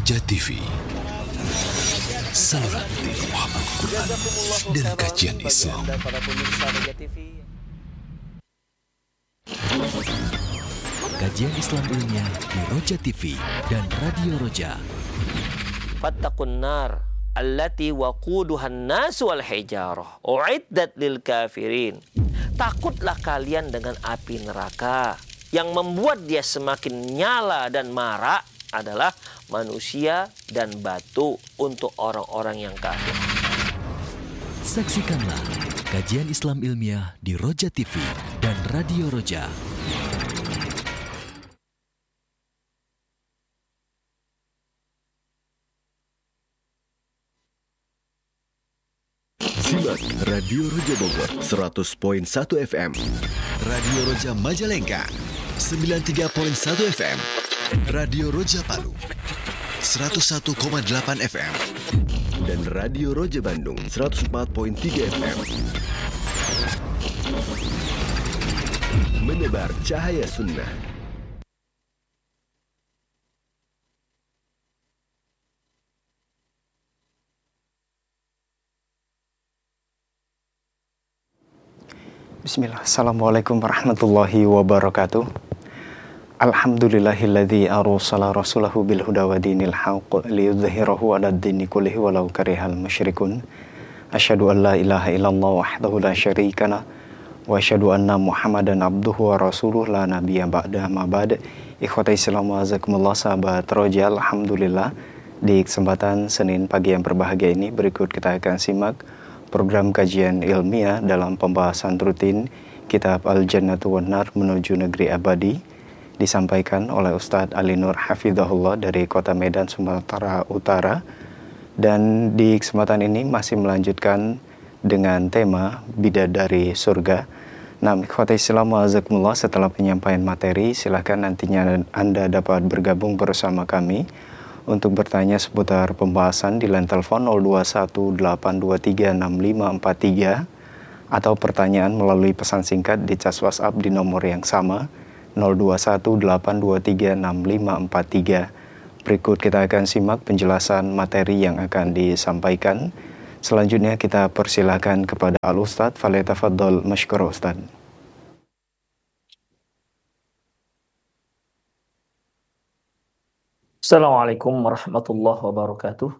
Roja TV, saluran tilawahan Al-Quran dan kajian Islam. Kajian Islam ilmiah di Roja TV dan Radio Roja. Fattaqun nar allati waquduhan nasu wal hijarah uiddat lil kafirin. Takutlah kalian dengan api neraka yang membuat dia semakin nyala dan marak adalah manusia dan batu untuk orang-orang yang kafir. Saksikanlah kajian Islam ilmiah di Roja TV dan Radio Roja. Simak Radio Roja Bogor 100.1 FM, Radio Roja Majalengka 93.1 FM, Radio Roja Palu 101,8 FM, dan Radio Roja Bandung 104.3 FM. Menebar cahaya sunnah. Bismillah. Assalamualaikum warahmatullahi wabarakatuh. Alhamdulillahilladzi arsala rasulahu bil huda wa dinil haqq liyudhhirahu 'alad dini kullihi walau karihal musyrikun. Asyhadu an la ilaha illallah wahdahu la syarika lah wa asyhadu anna Muhammadan abduhu wa rasuluh la nabiyya ba'da ma ba'd. Ikhwati Islam wa azakumullah, sahabat Roja. Alhamdulillah, di kesempatan Senin pagi yang berbahagia ini berikut kita akan simak program kajian ilmiah dalam pembahasan rutin kitab Al-Jannatu wan Nar menuju negeri abadi, disampaikan oleh Ustadz Ali Nur Hafidhahullah dari Kota Medan, Sumatera Utara. Dan di kesempatan ini masih melanjutkan dengan tema Bidadari Surga. Nah, ikhwati Islam wa azakumullah, setelah penyampaian materi, silakan nantinya Anda dapat bergabung bersama kami untuk bertanya seputar pembahasan di line telepon 0218236543 atau pertanyaan melalui pesan singkat di cas WhatsApp di nomor yang sama 0218236543. Berikut kita akan simak penjelasan materi yang akan disampaikan. Selanjutnya kita persilakan kepada Al-Ustadz. Falyatafaddal masykur Ustadz. Assalamualaikum warahmatullahi wabarakatuh.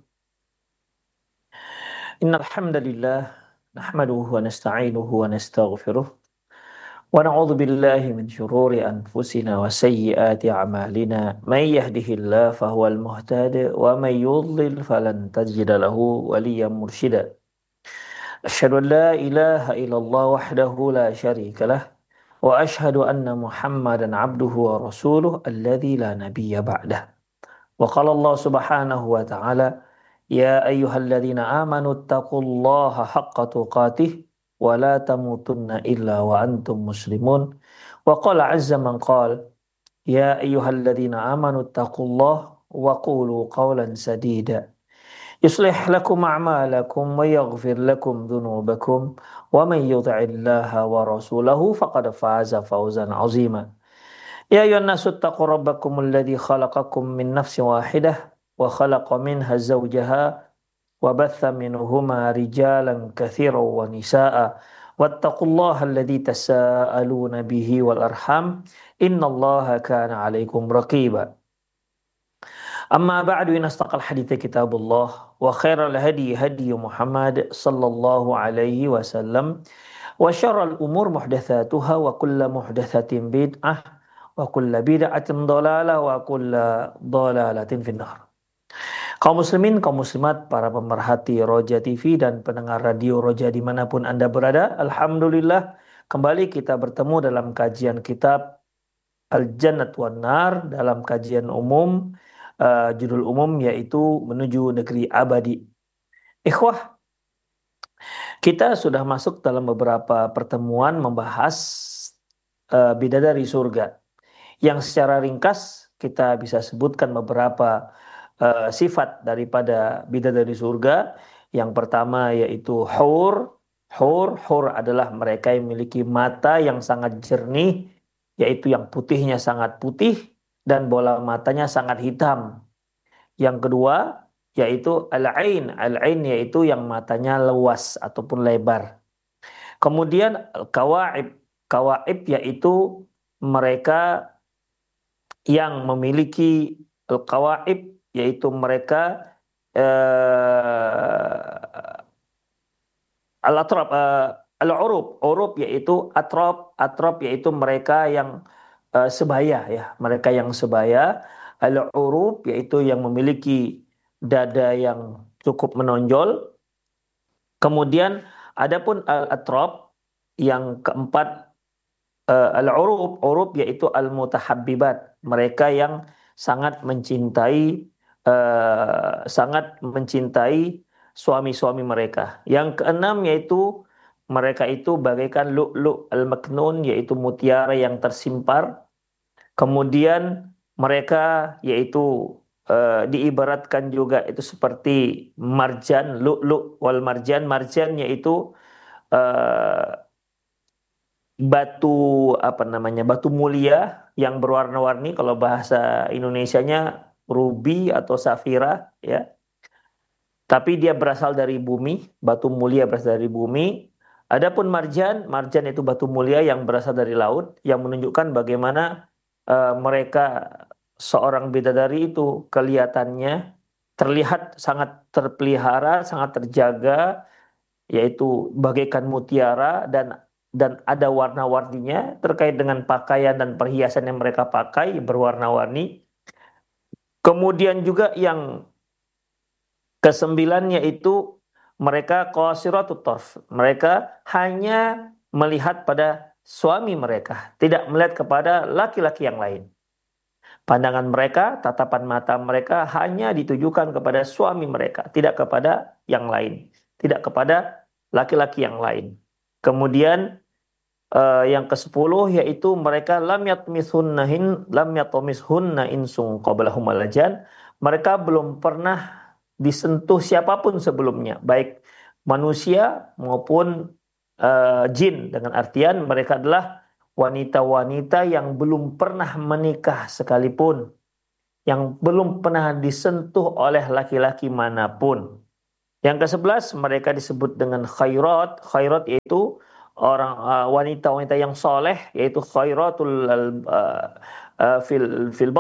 Innal hamdalillah nahmaduhu wa nasta'inuhu wa nastaghfiruh wa na'udzu billahi min syururi anfusina wa sayyiati a'malina. May yahdihillahu fahuwal muhtadi wa may yudlil falan tajida lahu waliyyan mursyida. Asyhadu an la ilaha illallah wahdahu la syarika lah wa asyhadu anna Muhammadan abduhu wa rasuluh alladzi la nabiyya ba'dah. Wa qala Allah subhanahu wa ta'ala, ya ayyuhalladzina amanu taqullaha haqqa tuqatih wa la tamutunna illa wa antum muslimun. Wa qala azza man qala, ya ayyuhalladzina amanu taqullaha wa qulu qawlan sadida yuslih lakum a'malakum wa yaghfir lakum dhunubakum wa man yuti'illaha wa rasulahu faqad faza fawzan 'azima. Ya ayyuhan nasu taqu rabbakum alladzi khalaqakum min nafsin wahidah wa khalaqa minha zawjaha wa batha minhuma rijalan katsiran wa nisaa'a wattaqullaha alladzi tasaaluna bihi wal arham innallaha kana 'alaikum raqiba. Amma ba'du, in astaqal hadithi kitabullah wa khairal hadi hadi Muhammad sallallahu alaihi wasallam wa syarrul umur muhdatsatuha wa kullu muhdatsatin bid'ah wa kulla bid'atin dhalalah wa kulla dhalalatin finnar. Kaum muslimin, kaum muslimat, para pemerhati Roja TV dan pendengar Radio Roja dimanapun Anda berada, alhamdulillah kembali kita bertemu dalam kajian kitab Al-Jannatu wan Nar dalam kajian umum, judul umum yaitu Menuju Negeri Abadi. Ikhwah, kita sudah masuk dalam beberapa pertemuan membahas bidadari surga, yang secara ringkas kita bisa sebutkan beberapa sifat daripada bidadari surga. Yang pertama yaitu hur. Hur adalah mereka yang memiliki mata yang sangat jernih, yaitu yang putihnya sangat putih dan bola matanya sangat hitam. Yang kedua yaitu al-ain. Al-ain yaitu yang matanya luas ataupun lebar. Kemudian al-kawaib. Kawaib yaitu mereka yang memiliki al-kawaib, yaitu mereka al-atrab, al-urub. Urub yaitu atrab. Atrab yaitu mereka yang sebaya, ya, mereka yang sebaya. Al-urub yaitu yang memiliki dada yang cukup menonjol. Kemudian adapun al-atrab yang keempat, al-urub. Urub yaitu al-mutahabbibat, mereka yang sangat mencintai suami-suami mereka. Yang keenam yaitu mereka itu bagaikan lu'lu' al-maknun, yaitu mutiara yang tersimpar. Kemudian mereka yaitu diibaratkan juga itu seperti marjan, lu'lu' wal marjan. Marjan yaitu uh, batu, apa namanya, batu mulia yang berwarna-warni. Kalau bahasa Indonesianya ruby atau safira, ya. Tapi dia berasal dari bumi, batu mulia berasal dari bumi. Adapun marjan, marjan itu batu mulia yang berasal dari laut, yang menunjukkan bagaimana mereka, seorang bidadari itu kelihatannya terlihat sangat terpelihara, sangat terjaga, yaitu bagaikan mutiara, dan ada warna-warninya terkait dengan pakaian dan perhiasan yang mereka pakai berwarna-warni. Kemudian juga yang kesembilan yaitu mereka qasiratut tarf. Mereka hanya melihat pada suami mereka, tidak melihat kepada laki-laki yang lain. Pandangan mereka, tatapan mata mereka hanya ditujukan kepada suami mereka, tidak kepada yang lain, tidak kepada laki-laki yang lain. Kemudian yang ke-10 yaitu mereka lam yatmishunna insung qablahum walajan. Mereka belum pernah disentuh siapapun sebelumnya, baik manusia maupun jin, dengan artian mereka adalah wanita-wanita yang belum pernah menikah sekalipun, yang belum pernah disentuh oleh laki-laki manapun. Yang ke-11 mereka disebut dengan khairat. Khairat yaitu orang wanita-wanita yang soleh, yaitu khairatul fil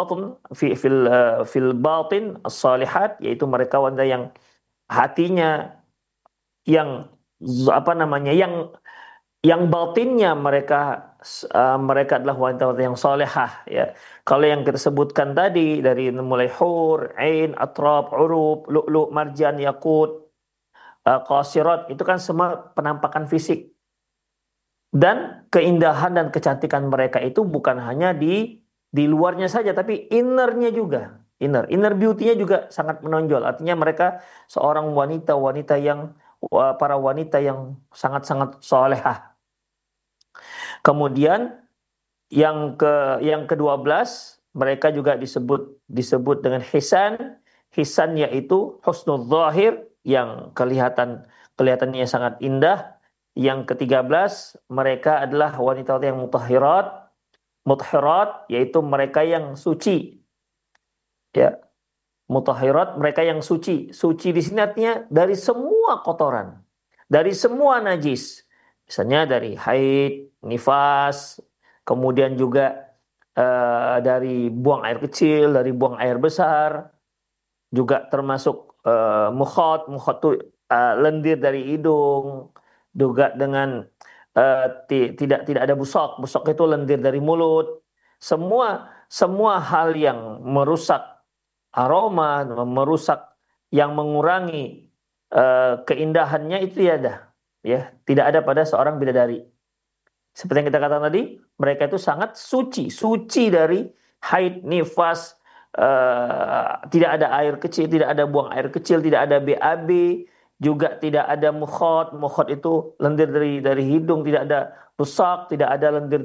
batin as-salihat, yaitu mereka wanita yang hatinya, yang apa namanya, yang batinnya mereka adalah wanita-wanita yang solehah, ya. Kalau yang kita sebutkan tadi dari mulai hur, ain, atrab, urub, lu'lu', marjan, yakut, qasirat, itu kan semua penampakan fisik. Dan keindahan dan kecantikan mereka itu bukan hanya di luarnya saja, tapi innernya juga. Inner beauty-nya juga sangat menonjol. Artinya mereka seorang wanita-wanita yang para wanita yang sangat-sangat solehah. Kemudian yang ke-12 mereka juga disebut dengan hisan. Hisan yaitu husnul zahir, yang kelihatannya sangat indah. Yang ke-13 mereka adalah wanita yang mutahhirat yaitu mereka yang suci, ya. Mutahhirat mereka yang suci. Suci di sini artinya dari semua kotoran, dari semua najis. Misalnya dari haid, nifas, kemudian juga dari buang air kecil, dari buang air besar, juga termasuk mukhat itu lendir dari hidung, juga dengan tidak ada busok itu lendir dari mulut. Semua hal yang merusak aroma, yang mengurangi keindahannya itu tiada, ya, tidak ada pada seorang bidadari. Seperti yang kita katakan tadi, mereka itu sangat suci dari haid, nifas, tidak ada air kecil, tidak ada buang air kecil, tidak ada BAB, juga tidak ada mukhat. Mukhat itu lendir dari hidung, tidak ada rusak, tidak ada lendir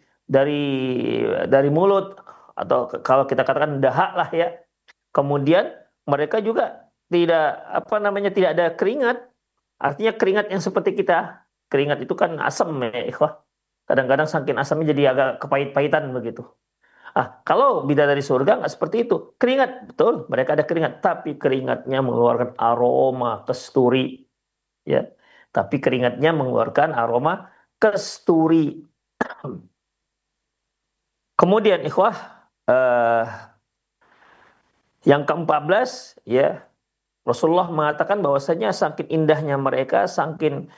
dari mulut, atau kalau kita katakan dahak lah, ya. Kemudian mereka juga tidak ada keringat. Artinya keringat yang seperti kita. Keringat itu kan asam, ya ikhwah. Kadang-kadang saking asamnya jadi agak kepahit-pahitan begitu. Kalau bidadari surga nggak seperti itu. Keringat, betul, mereka ada keringat, tapi keringatnya mengeluarkan aroma kesturi, ya. Tapi keringatnya mengeluarkan aroma kesturi. Kemudian ikhwah, yang ke-14, ya, Rasulullah mengatakan bahwasanya saking indahnya mereka, saking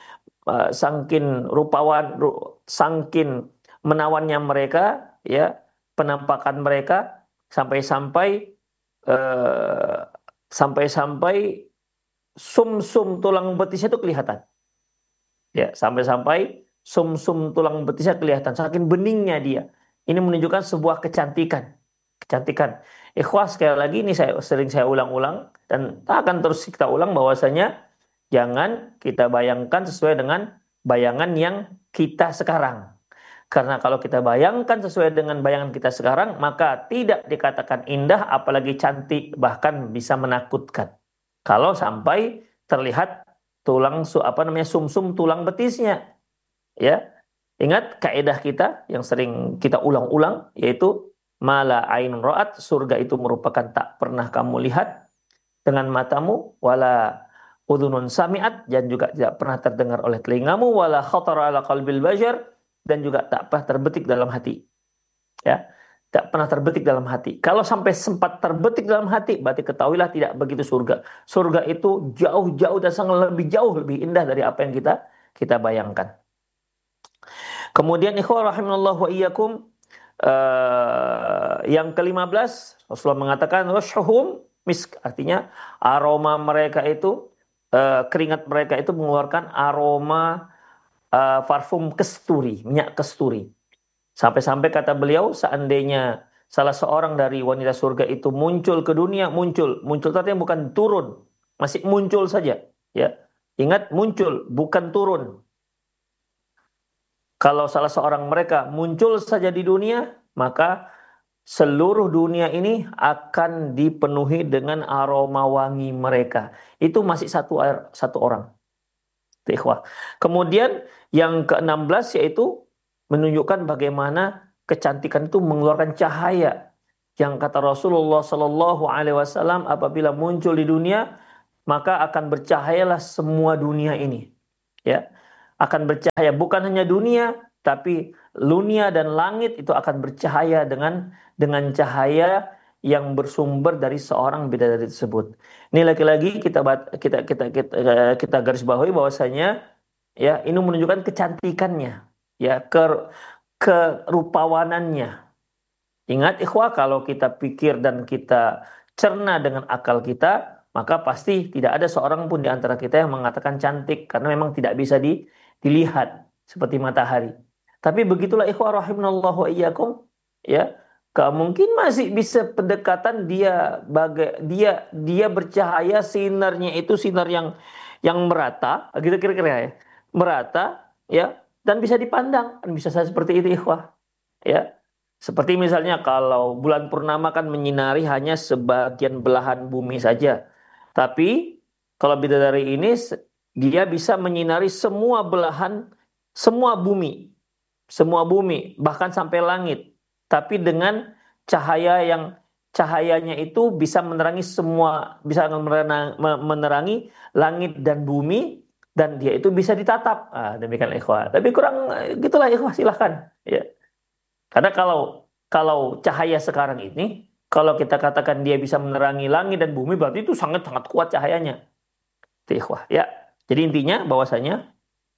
saking menawannya mereka, ya, penampakan mereka, sampai-sampai eh, sampai-sampai sum-sum tulang betisnya itu kelihatan. Ya, sampai-sampai sum-sum tulang betisnya kelihatan, saking beningnya dia. Ini menunjukkan sebuah kecantikan. Kecantikan. Ikhwah, sekali lagi ini sering saya ulang-ulang dan akan terus kita ulang bahwasanya jangan kita bayangkan sesuai dengan bayangan yang kita sekarang. Karena kalau kita bayangkan sesuai dengan bayangan kita sekarang, maka tidak dikatakan indah, apalagi cantik, bahkan bisa menakutkan. Kalau sampai terlihat sumsum tulang betisnya, ya. Ingat kaidah kita yang sering kita ulang-ulang, yaitu mala ainun ra'at, surga itu merupakan tak pernah kamu lihat dengan matamu, wala udhunun sami'at, dan juga tidak pernah terdengar oleh telingamu, wala khatara ala qalbil bashar, dan juga tak pernah terbetik dalam hati. Ya, tak pernah terbetik dalam hati. Kalau sampai sempat terbetik dalam hati, berarti ketahuilah tidak begitu surga. Surga itu jauh-jauh dan sangat lebih indah dari apa yang kita bayangkan. Kemudian ikhwah rahimanallah wa iyyakum, yang ke-15, Rasulullah mengatakan washuhum misk, artinya aroma mereka itu, keringat mereka itu mengeluarkan aroma parfum kesturi, minyak kesturi. Sampai-sampai kata beliau, seandainya salah seorang dari wanita surga itu muncul ke dunia, muncul artinya bukan turun, masih muncul saja, ya. Ingat, muncul bukan turun. Kalau salah seorang mereka muncul saja di dunia, maka seluruh dunia ini akan dipenuhi dengan aroma wangi mereka. Itu masih satu orang. Ikhwah. Kemudian yang ke-16 yaitu menunjukkan bagaimana kecantikan itu mengeluarkan cahaya. Yang kata Rasulullah Sallallahu Alaihi Wasallam, apabila muncul di dunia, maka akan bercahayalah semua dunia ini. Ya, akan bercahaya, bukan hanya dunia, tapi dunia dan langit itu akan bercahaya dengan cahaya yang bersumber dari seorang bidadari tersebut. Ini lagi-lagi kita garis bawahi bahwasanya, ya, ini menunjukkan kecantikannya, ya, kerupawanannya. Ingat ikhwah, kalau kita pikir dan kita cerna dengan akal kita, maka pasti tidak ada seorang pun di antara kita yang mengatakan cantik, karena memang tidak bisa dilihat seperti matahari. Tapi begitulah ikhwah rahimanallah wa iyyakum, ya, mungkin masih bisa pendekatan dia bercahaya, sinarnya itu sinar yang merata, gitu kira-kira, ya. Merata, ya, dan bisa dipandang, kan bisa saya seperti itu ikhwah, ya. Seperti misalnya kalau bulan purnama kan menyinari hanya sebagian belahan bumi saja. Tapi kalau bidadari ini dia bisa menyinari semua belahan, semua bumi, bahkan sampai langit. Tapi dengan cahayanya itu bisa menerangi semua, bisa menerangi langit dan bumi, dan dia itu bisa ditatap. Demikian ikhwah. Tapi kurang gitulah ikhwah, silahkan, ya. Karena kalau cahaya sekarang ini, kalau kita katakan dia bisa menerangi langit dan bumi, berarti itu sangat-sangat kuat cahayanya. Ikhwah, ya. Jadi intinya bahwasanya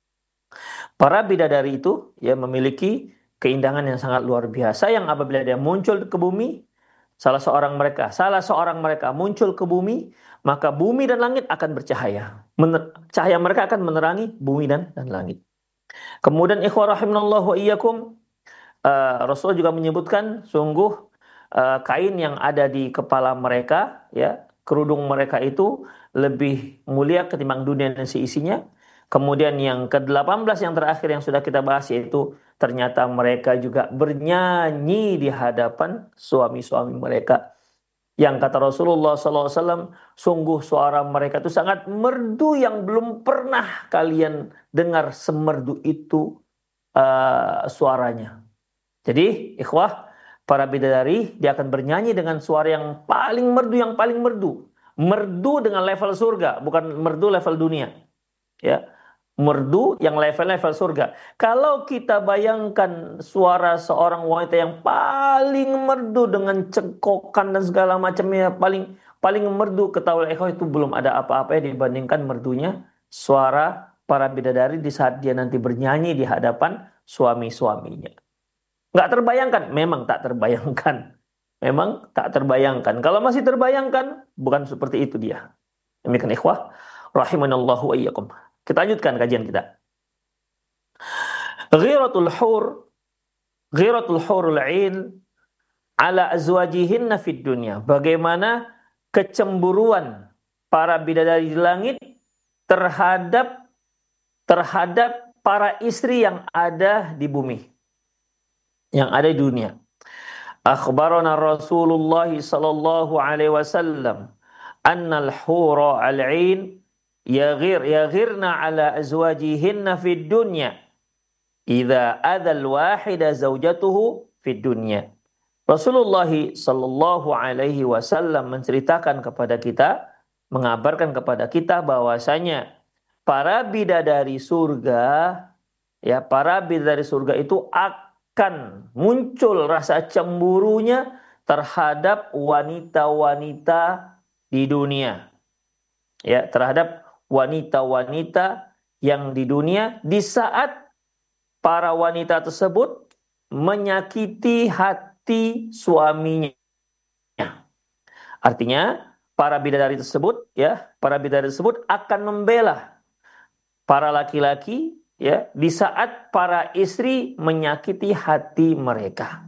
para bidadari itu, ya, memiliki keindahan yang sangat luar biasa, yang apabila dia muncul ke bumi, salah seorang mereka muncul ke bumi, maka bumi dan langit akan bercahaya. Cahaya mereka akan menerangi bumi dan langit. Kemudian ikhwah rahimanallahu wa iyyakum, Rasul juga menyebutkan sungguh kain yang ada di kepala mereka, ya, kerudung mereka itu lebih mulia ketimbang dunia dan seisinya. Kemudian yang ke-18 yang terakhir yang sudah kita bahas, yaitu ternyata mereka juga bernyanyi di hadapan suami-suami mereka. Yang kata Rasulullah SAW, sungguh suara mereka itu sangat merdu yang belum pernah kalian dengar semerdu itu suaranya. Jadi ikhwah, para bidadari, dia akan bernyanyi dengan suara yang paling merdu, yang paling merdu. Merdu dengan level surga, bukan merdu level dunia. Ya, merdu yang level-level surga. Kalau kita bayangkan suara seorang wanita yang paling merdu dengan cengkokan dan segala macamnya, paling paling merdu, ketahui itu belum ada apa-apa dibandingkan merdunya suara para bidadari di saat dia nanti bernyanyi di hadapan suami-suaminya. Nggak terbayangkan, memang tak terbayangkan. Memang tak terbayangkan. Kalau masih terbayangkan, bukan seperti itu dia. Demikian ikhwah, rahimanallahu wa iyyakum. Kita lanjutkan kajian kita. Ghiratul hurul 'ain ala azwajihinna fid dunya. Bagaimana kecemburuan para bidadari di langit terhadap para istri yang ada di bumi, yang ada di dunia. Akhbarana Rasulullah sallallahu alaihi wasallam annal hura al-'ain yaghirna ala azwajihinna fid dunya idza adzal wahida zaujatuhu fid dunya. Rasulullah sallallahu alaihi wasallam menceritakan kepada kita, mengabarkan kepada kita bahwasanya para bidadari surga, ya, para bidadari surga itu akan muncul rasa cemburunya terhadap wanita-wanita di dunia. Ya, terhadap wanita-wanita yang di dunia di saat para wanita tersebut menyakiti hati suaminya. Artinya para bidadari tersebut, ya, para bidadari tersebut akan membela para laki-laki, ya, di saat para istri menyakiti hati mereka.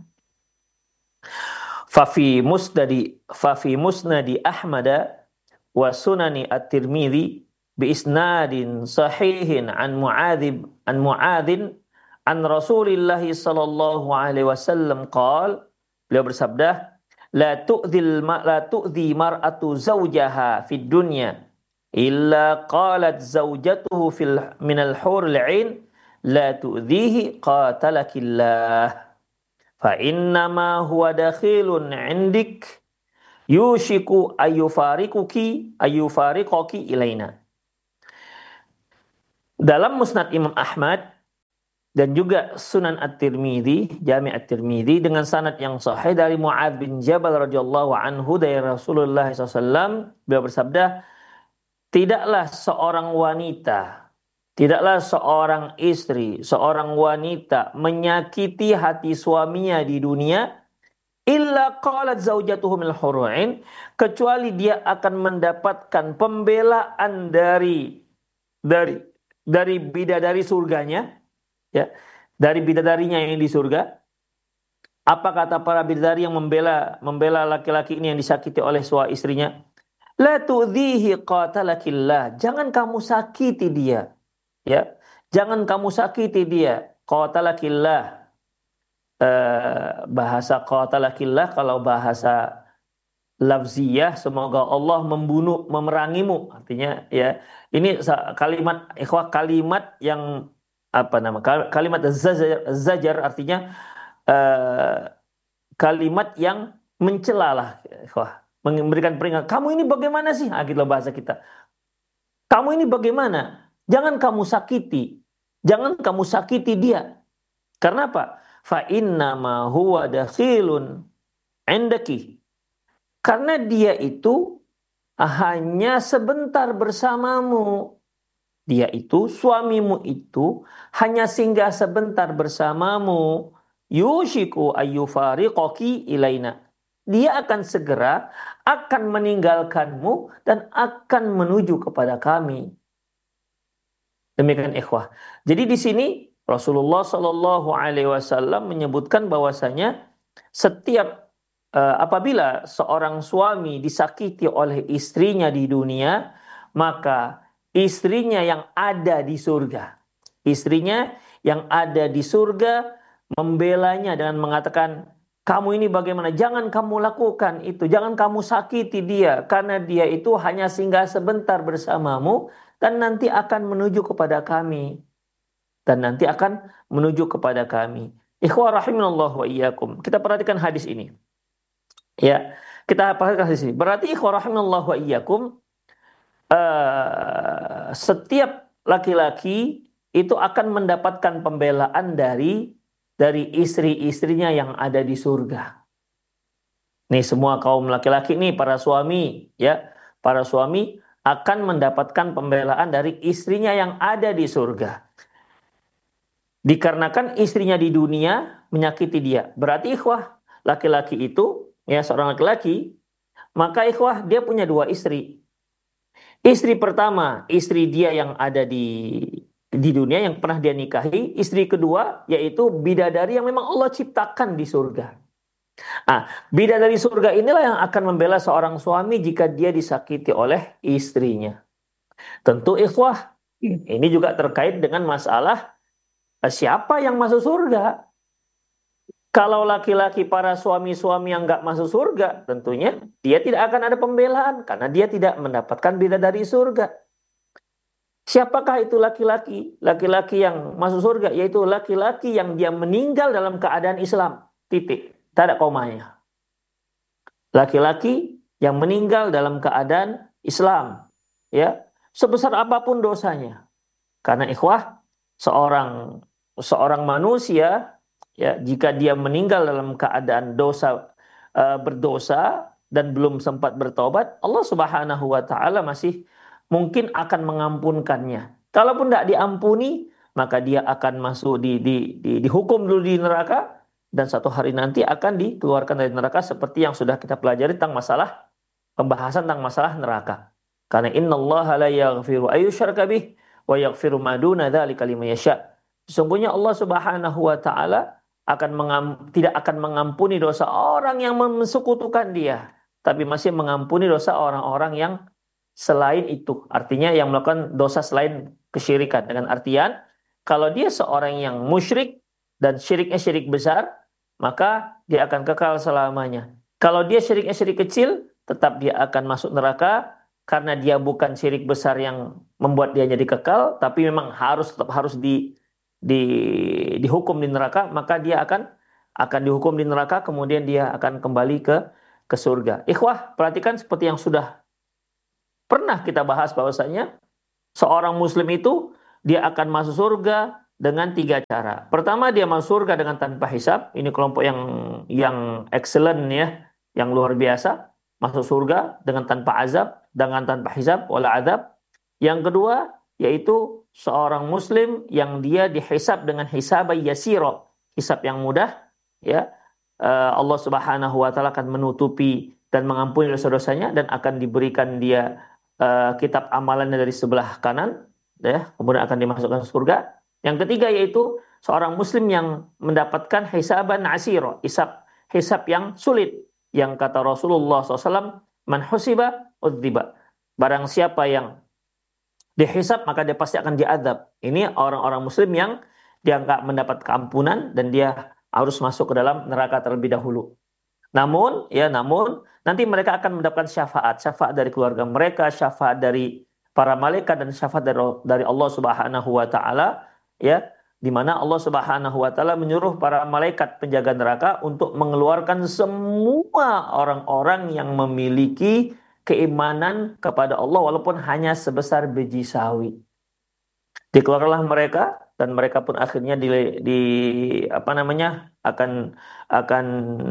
Fafi musnadi Ahmad wa sunani at-Tirmidzi bi isnadin sahihin an Muadzin an Rasulillah sallallahu alaihi wasallam qala, beliau bersabda, la tu'dhi mar'atu zawjaha fid dunya illa qalat zawjatuhu minal huril 'ain la tu'dhihi qatalakillah fa innama huwa dakhilun 'indik yushiku ayyufariquki ilaina. Dalam Musnad Imam Ahmad dan juga Sunan At-Tirmidzi, Jami' At-Tirmidzi dengan sanad yang sahih dari Muadz bin Jabal radhiyallahu anhu dari Rasulullah SAW, beliau bersabda, tidaklah seorang wanita, tidaklah seorang istri, seorang wanita menyakiti hati suaminya di dunia illa qalat zaujatuhu minal hurul 'ain, kecuali dia akan mendapatkan pembelaan dari bidadari surganya, ya, dari bidadarinya yang di surga. Apa kata para bidadari yang membela laki-laki ini yang disakiti oleh suami istrinya? La tu'dhihi qatalakillah, jangan kamu sakiti dia, ya, jangan kamu sakiti dia. Qatalakillah, bahasa qatalakillah kalau bahasa lafziyah, semoga Allah memerangimu, artinya, ya, ini kalimat ikhwah, kalimat yang kalimat zajar, artinya kalimat yang mencela, ikhwah, memberikan peringatan. Kamu ini bagaimana sih? Gitu loh bahasa kita. Kamu ini bagaimana? Jangan kamu sakiti. Jangan kamu sakiti dia. Karena apa? Fa inna ma huwa dakhilun indaki. Karena dia itu hanya sebentar bersamamu. Dia itu, suamimu itu hanya singgah sebentar bersamamu. Yushiku ayyufariqaki ilaina. Dia akan segera akan meninggalkanmu dan akan menuju kepada kami. Demikian ikhwah. Jadi di sini Rasulullah Shallallahu Alaihi Wasallam menyebutkan bahwasanya setiap apabila seorang suami disakiti oleh istrinya di dunia, maka istrinya yang ada di surga, membelanya dengan mengatakan, kamu ini bagaimana? Jangan kamu lakukan itu. Jangan kamu sakiti dia. Karena dia itu hanya singgah sebentar bersamamu. Dan nanti akan menuju kepada kami. Ikhwah rahimanallah wa iyyakum. Kita perhatikan hadis ini. Ya, kita perhatikan hadis ini. Berarti ikhwah rahimanallah wa iyyakum, setiap laki-laki itu akan mendapatkan pembelaan dari istri-istrinya yang ada di surga. Nih semua kaum laki-laki nih, para suami, ya, para suami akan mendapatkan pembelaan dari istrinya yang ada di surga. Dikarenakan istrinya di dunia menyakiti dia. Berarti ikhwah, laki-laki itu, ya seorang laki-laki, maka ikhwah dia punya dua istri. Istri pertama, istri dia yang ada di dunia yang pernah dia nikahi. Istri kedua yaitu bidadari yang memang Allah ciptakan di surga. Bidadari surga inilah yang akan membela seorang suami jika dia disakiti oleh istrinya. Tentu ikhwah, ini juga terkait dengan masalah siapa yang masuk surga. Kalau laki-laki para suami-suami yang nggak masuk surga, tentunya dia tidak akan ada pembelaan karena dia tidak mendapatkan bidadari surga. Siapakah itu laki-laki? Laki-laki yang masuk surga yaitu laki-laki yang dia meninggal dalam keadaan Islam. Titik. Tak ada komanya. Laki-laki yang meninggal dalam keadaan Islam, ya, sebesar apapun dosanya. Karena ikhwah, seorang manusia, ya, jika dia meninggal dalam keadaan berdosa dan belum sempat bertobat, Allah Subhanahu wa taala masih mungkin akan mengampunkannya. Kalaupun tidak diampuni, maka dia akan masuk dihukum dulu di neraka, dan satu hari nanti akan dikeluarkan dari neraka seperti yang sudah kita pelajari tentang masalah pembahasan tentang masalah neraka. Karena innallaha la yaghfiru ayyusyraka bih wa yaghfiru ma duna dzalika liman yasha. Sesungguhnya Allah Subhanahu wa taala tidak akan mengampuni dosa orang yang mensekutukan dia, tapi masih mengampuni dosa orang-orang yang selain itu. Artinya yang melakukan dosa selain kesyirikan, dengan artian kalau dia seorang yang musyrik dan syiriknya syirik besar, maka dia akan kekal selamanya. Kalau dia syiriknya syirik kecil, tetap dia akan masuk neraka karena dia bukan syirik besar yang membuat dia jadi kekal, tapi memang tetap harus dihukum di neraka, maka dia akan dihukum di neraka, kemudian dia akan kembali ke surga. Ikhwah, perhatikan seperti yang sudah pernah kita bahas bahwasanya seorang muslim itu dia akan masuk surga dengan 3 cara. Pertama, dia masuk surga dengan tanpa hisab. Ini kelompok yang excellent, ya, yang luar biasa. Masuk surga dengan tanpa azab, dengan tanpa hisab wala azab. Yang kedua, yaitu seorang muslim yang dia dihisab dengan hisab yasiro, hisab yang mudah, ya. Allah Subhanahu wa taala akan menutupi dan mengampuni dosa-dosanya dan akan diberikan dia kitab amalannya dari sebelah kanan, ya, kemudian akan dimasukkan ke surga. Yang ketiga yaitu seorang muslim yang mendapatkan hisaban asiro, hisab yang sulit, yang kata Rasulullah SAW, man husiba udziba. Barang siapa yang dihisab maka dia pasti akan diadab. Ini orang-orang muslim yang dia nggak mendapat keampunan dan dia harus masuk ke dalam neraka terlebih dahulu. Namun nanti mereka akan mendapatkan syafaat dari keluarga mereka, syafaat dari para malaikat dan syafaat dari Allah Subhanahu wa taala, ya, di mana Allah Subhanahu wa taala menyuruh para malaikat penjaga neraka untuk mengeluarkan semua orang-orang yang memiliki keimanan kepada Allah walaupun hanya sebesar biji sawi. Dikeluarkanlah mereka dan mereka pun akhirnya akan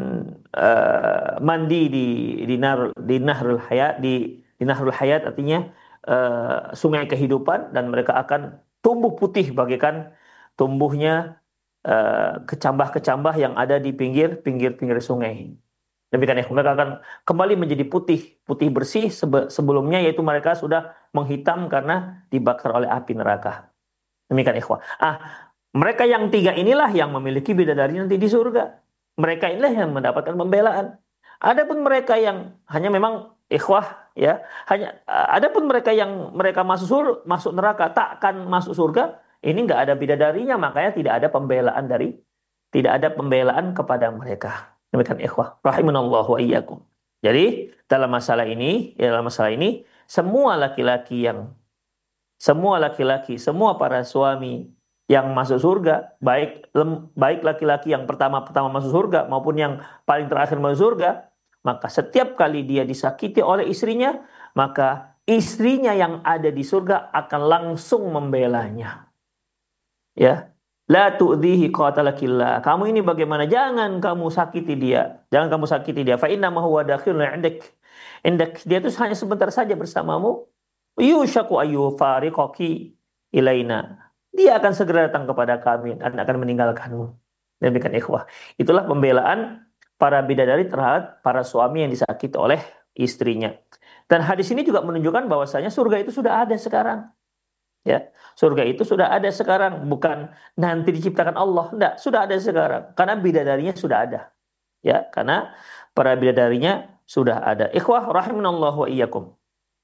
mandi di nahrul hayat, artinya sungai kehidupan, dan mereka akan tumbuh putih bagaikan tumbuhnya kecambah-kecambah yang ada di pinggir sungai. Demikian ya, mereka akan kembali menjadi putih bersih sebelumnya, yaitu mereka sudah menghitam karena dibakar oleh api neraka. Demikian ikhwah. Mereka yang 3 inilah yang memiliki bidadari nanti di surga. Mereka inilah yang mendapatkan pembelaan. Adapun mereka yang hanya memang ikhwah, ya, adapun mereka yang mereka masuk neraka tak akan masuk surga, ini nggak ada bidadarinya, makanya tidak ada pembelaan kepada mereka. Demikian ikhwah rahimanallahu wa iyyakum. Jadi dalam masalah ini semua laki-laki, semua para suami yang masuk surga, baik laki-laki yang pertama masuk surga maupun yang paling terakhir masuk surga, maka setiap kali dia disakiti oleh istrinya, maka istrinya yang ada di surga akan langsung membelanya. Ya. La tu'dhihi qatalakillah. Kamu ini bagaimana? Jangan kamu sakiti dia. Jangan kamu sakiti dia. Fa inna ma huwa dakhilun 'indak. Indak, dia itu hanya sebentar saja bersamamu. Yushaku ayu fariqaki ilaina. Dia akan segera datang kepada kami dan akan meninggalkanmu. Demikian ikhwah. Itulah pembelaan para bidadari terhadap para suami yang disakiti oleh istrinya. Dan hadis ini juga menunjukkan bahwasanya surga itu sudah ada sekarang. Ya, surga itu sudah ada sekarang, bukan nanti diciptakan Allah. Enggak, sudah ada sekarang. Karena bidadarinya sudah ada. Ya, karena para bidadarinya sudah ada. Ikhwah rahimanallahu wa iyyakum.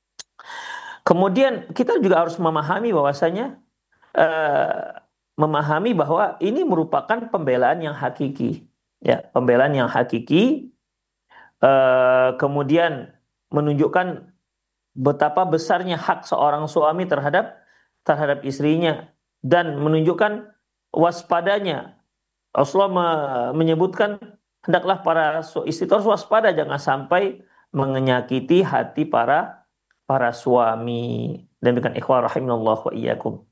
Kemudian kita juga harus memahami bahwasanya memahami bahwa ini merupakan pembelaan yang hakiki. Ya, pembelaan yang hakiki kemudian menunjukkan betapa besarnya hak seorang suami terhadap istrinya dan menunjukkan waspadanya. Rasulullah menyebutkan hendaklah para istri terus waspada jangan sampai menyakiti hati para suami. Demikian ikhwah rahimanallahu wa iyyakum.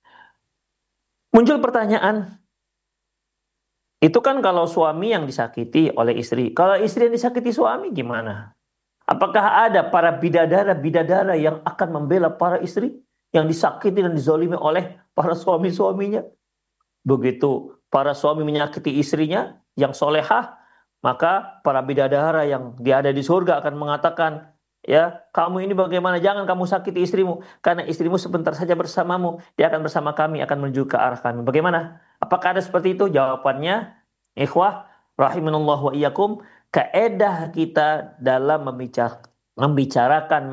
Muncul pertanyaan, itu kan kalau suami yang disakiti oleh istri, kalau istri yang disakiti suami gimana? Apakah ada para bidadara yang akan membela para istri yang disakiti dan dizalimi oleh para suami-suaminya? Begitu para suami menyakiti istrinya yang solehah, maka para bidadara yang dia ada di surga akan mengatakan, ya, kamu ini bagaimana? Jangan kamu sakiti istrimu, karena istrimu sebentar saja bersamamu, dia akan bersama kami, akan menuju ke arah kami. Bagaimana? Apakah ada seperti itu? Jawabannya, ikhwah rahimanallahu wa iyyakum, kaedah kita dalam membicarakan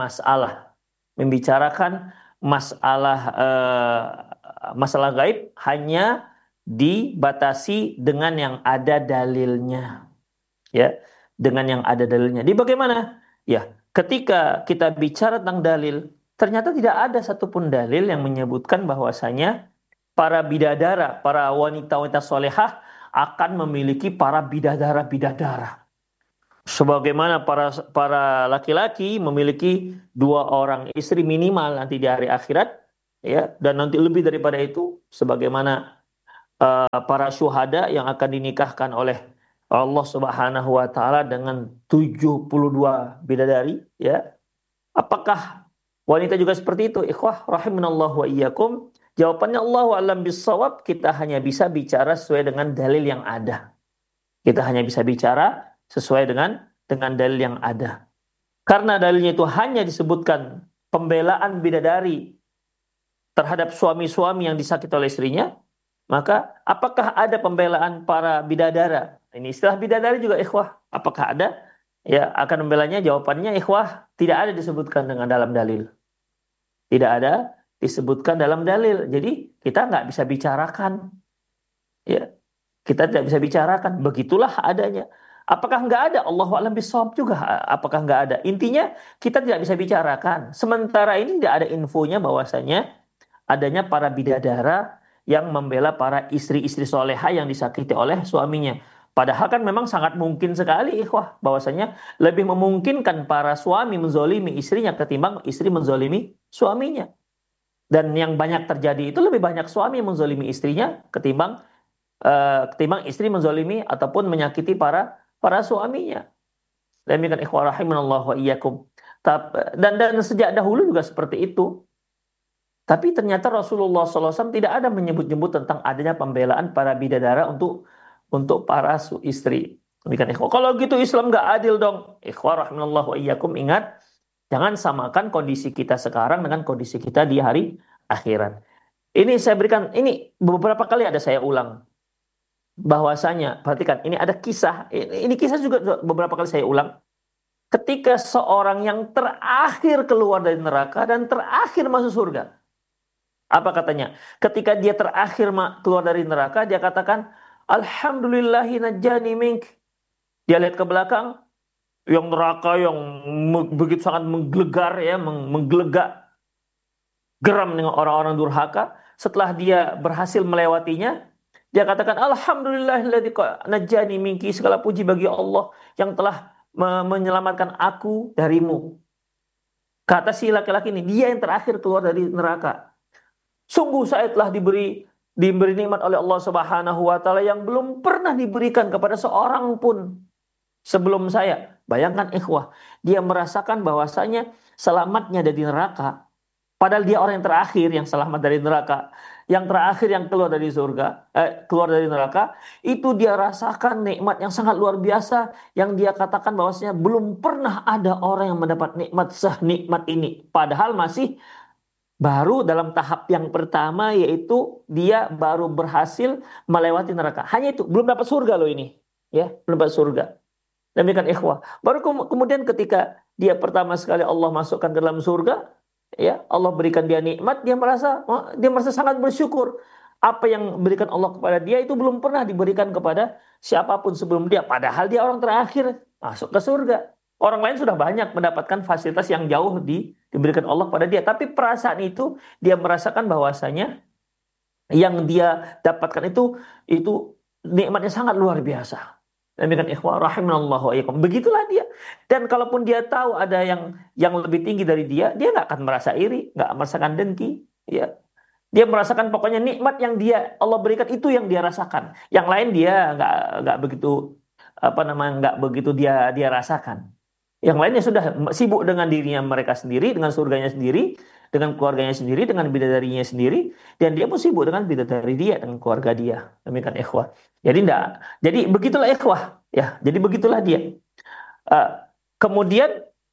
masalah gaib hanya dibatasi dengan yang ada dalilnya. Ya, dengan yang ada dalilnya. Di bagaimana? Ya, ketika kita bicara tentang dalil, ternyata tidak ada satupun dalil yang menyebutkan bahwasanya para bidadara, para wanita-wanita solehah akan memiliki para bidadara-bidadara. Sebagaimana para laki-laki memiliki 2 orang istri minimal nanti di hari akhirat, ya, dan nanti lebih daripada itu, sebagaimana para syuhada yang akan dinikahkan oleh Allah Subhanahu wa taala dengan 72 bidadari, ya. Apakah wanita juga seperti itu? Ikhwah rahimanallahu wa iyyakum. Jawabannya Allahu a'lam bissawab, kita hanya bisa bicara sesuai dengan dalil yang ada. Kita hanya bisa bicara sesuai dengan dalil yang ada. Karena dalilnya itu hanya disebutkan pembelaan bidadari terhadap suami-suami yang disakiti oleh istrinya, maka apakah ada pembelaan para bidadara? Ini istilah bidadari juga ikhwah. Apakah ada? Ya, akan membelanya? Jawabannya ikhwah, tidak ada disebutkan dengan dalam dalil. Tidak ada disebutkan dalam dalil. Jadi kita nggak bisa bicarakan. Ya, kita tidak bisa bicarakan. Begitulah adanya. Apakah nggak ada? Allahu a'lam bishawab juga. Apakah nggak ada? Intinya kita tidak bisa bicarakan. Sementara ini tidak ada infonya bahwasanya adanya para bidadara yang membela para istri-istri soleha yang disakiti oleh suaminya. Padahal kan memang sangat mungkin sekali ikhwah bahwasanya lebih memungkinkan para suami menzolimi istrinya ketimbang istri menzolimi suaminya. Dan yang banyak terjadi itu lebih banyak suami yang menzolimi istrinya ketimbang istri menzolimi ataupun menyakiti para suaminya. Demikian ikhwah rahimanallahu wa iyyakum. Dan sejak dahulu juga seperti itu. Tapi ternyata Rasulullah SAW tidak ada menyebut-nyebut tentang adanya pembelaan para bidadara untuk para istri. Demikian ikhwah. Kalau gitu Islam nggak adil dong. Ikhwah rahimanallahu wa iyyakum, ingat, jangan samakan kondisi kita sekarang dengan kondisi kita di hari akhirat. Ini saya berikan, ini beberapa kali ada saya ulang. Bahwasanya, perhatikan, ini ada kisah. Ini kisah juga beberapa kali saya ulang. Ketika seorang yang terakhir keluar dari neraka dan terakhir masuk surga. Apa katanya? Ketika dia terakhir keluar dari neraka, dia katakan, Alhamdulillahi najjani mink. Dia lihat ke belakang, yang neraka yang begitu sangat menggelegar, ya, menggelegak, geram dengan orang-orang durhaka. setelah dia berhasil melewatinya, dia katakan alhamdulillahilladzi najjani minki, segala puji bagi Allah yang telah menyelamatkan aku darimu. Kata si laki-laki ini, dia yang terakhir keluar dari neraka. Sungguh saya telah diberi nikmat oleh Allah Subhanahu wa taala yang belum pernah diberikan kepada seorang pun sebelum saya. Bayangkan ikhwah, dia merasakan bahwasanya selamatnya dari neraka. Padahal dia orang yang terakhir yang selamat dari neraka, yang terakhir yang keluar dari surga, keluar dari neraka, itu dia rasakan nikmat yang sangat luar biasa, yang dia katakan bahwasanya belum pernah ada orang yang mendapat nikmat senikmat ini. Padahal masih baru dalam tahap yang pertama, yaitu dia baru berhasil melewati neraka. Hanya itu, belum dapat surga loh ini, ya, belum dapat surga. Demikian ikhwah. Baru kemudian ketika dia pertama sekali Allah masukkan ke dalam surga, ya, Allah berikan dia nikmat, dia merasa sangat bersyukur. Apa yang berikan Allah kepada dia itu belum pernah diberikan kepada siapapun sebelum dia. Padahal dia orang terakhir masuk ke surga. Orang lain sudah banyak mendapatkan fasilitas yang jauh diberikan Allah pada dia. Tapi perasaan itu dia merasakan bahwasanya yang dia dapatkan itu nikmatnya sangat luar biasa. Demikian ikhwah rahimanallahu wa iyyakum. Begitulah dia. Dan kalaupun dia tahu ada yang lebih tinggi dari dia nggak akan merasa iri, nggak merasakan dengki, ya. Dia merasakan pokoknya nikmat yang Allah berikan itu yang dia rasakan. Yang lain dia nggak begitu nggak begitu dia rasakan. Yang lainnya sudah sibuk dengan dirinya mereka sendiri, dengan surganya sendiri, dengan keluarganya sendiri, dengan bidadarinya sendiri, dan dia pun sibuk dengan bidadari dia, dengan keluarga dia. Demikian ikhwah. Jadi begitulah ikhwah, ya. Jadi begitulah dia. Kemudian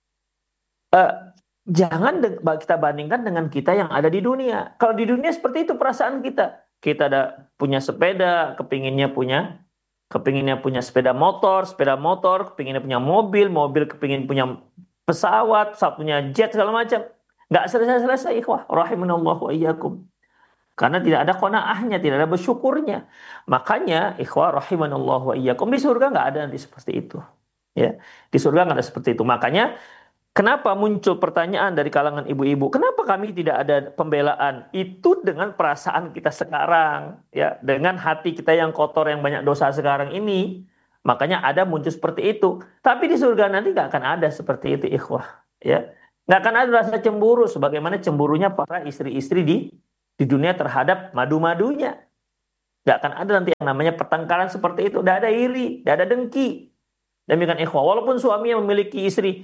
jangan kita bandingkan dengan kita yang ada di dunia. Kalau di dunia seperti itu perasaan kita. Kita ada punya sepeda, kepinginnya punya sepeda motor, kepinginnya punya mobil, kepingin punya pesawat, punya jet, segala macam. Nggak selesai-selesai, ikhwah. Rahimanallahu wa iyyakum. Karena tidak ada qanaahnya, tidak ada bersyukurnya. Makanya, ikhwah, rahimanallahu wa iyyakum, di surga nggak ada nanti seperti itu. Ya, di surga nggak ada seperti itu. Makanya, kenapa muncul pertanyaan dari kalangan ibu-ibu? Kenapa kami tidak ada pembelaan? Itu dengan perasaan kita sekarang, ya, dengan hati kita yang kotor, yang banyak dosa sekarang ini. Makanya ada muncul seperti itu. Tapi di surga nanti nggak akan ada seperti itu, ikhwah. Ya, nggak akan ada rasa cemburu, sebagaimana cemburunya para istri-istri di dunia terhadap madu-madunya. Nggak akan ada nanti yang namanya pertengkaran seperti itu. Nggak ada iri, nggak ada dengki. Demikian ikhwah. Walaupun suaminya memiliki istri